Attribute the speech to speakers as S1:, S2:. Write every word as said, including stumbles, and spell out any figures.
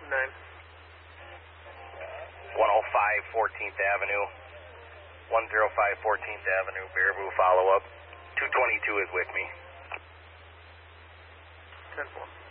S1: nine.
S2: one oh five fourteenth Avenue. one oh five fourteenth Avenue, Baraboo follow-up. two twenty-two is with me.
S1: ten four.